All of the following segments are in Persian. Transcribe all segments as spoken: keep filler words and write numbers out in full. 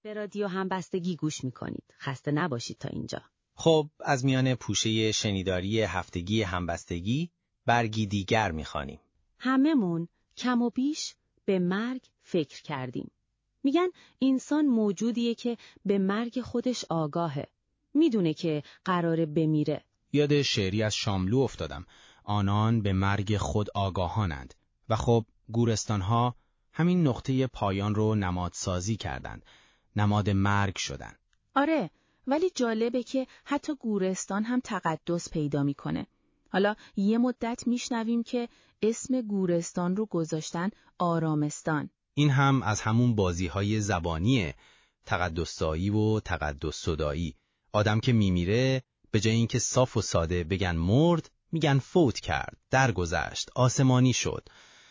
به رادیو همبستگی گوش میکنید. خسته نباشید تا اینجا. خب از میان پوشه شنیداری هفتگی همبستگی برگی دیگر میخوانیم. هممون کم و بیش به مرگ فکر کردیم. میگن انسان موجودیه که به مرگ خودش آگاهه. میدونه که قراره بمیره. یاد شعری از شاملو افتادم. آنان به مرگ خود آگاهانند. و خب گورستانها همین نقطه پایان رو نمادسازی کردند. نماد مرگ شدن. آره، ولی جالبه که حتی گورستان هم تقدس پیدا میکنه. حالا یه مدت میشنویم که اسم گورستان رو گذاشتن آرامستان. این هم از همون بازی‌های زبانیه، تقدس‌زایی و تقدس‌زدایی. آدم که میمیره به جای اینکه صاف و ساده بگن مرد، میگن فوت کرد، درگذشت، آسمانی شد.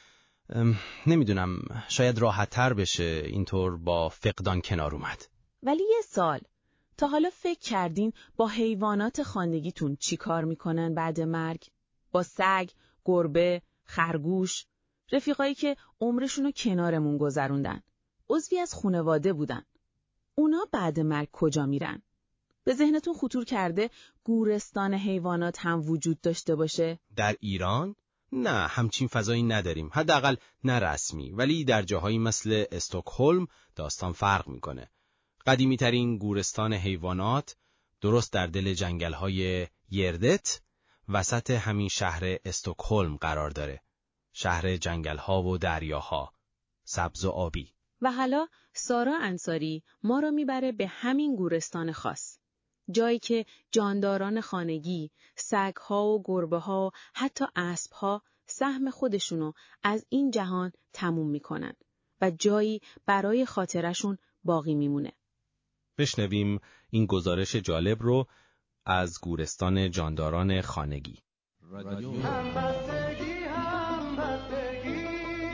نمیدونم، شاید راحت‌تر بشه اینطور با فقدان کنار اومد. ولی یه سال، تا حالا فکر کردین با حیوانات خانگیتون چی کار میکنن بعد مرگ؟ با سگ، گربه، خرگوش، رفیقایی که عمرشونو کنارمون گذروندن، عضوی از خانواده بودن. اونا بعد مرگ کجا میرن؟ به ذهنتون خطور کرده گورستان حیوانات هم وجود داشته باشه؟ در ایران؟ نه، همچین فضایی نداریم. حداقل نه رسمی، ولی در جاهایی مثل استکهلم داستان فرق میکنه. قدیمی ترین گورستان حیوانات درست در دل جنگل‌های یردت وسط همین شهر استکهلم قرار داره. شهر جنگل‌ها و دریاها، سبز و آبی. و حالا سارا انصاری ما رو میبره به همین گورستان خاص. جایی که جانداران خانگی، سگ‌ها و گربه‌ها، حتی اسب‌ها سهم خودشونو از این جهان تموم میکنن و جایی برای خاطرشون باقی میمونه. بشنویم این گزارش جالب رو از گورستان جانداران خانگی. رادیو همبستگی همبستگی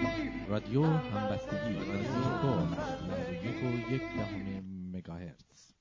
رادیو همبستگی رادیو یک و یک دهم مگاهرتز.